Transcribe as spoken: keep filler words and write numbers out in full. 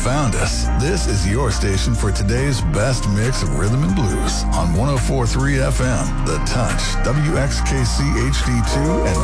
found us. This is your station for today's best mix of rhythm and blues on one oh four point three F M, The Touch, W X K C H D two, and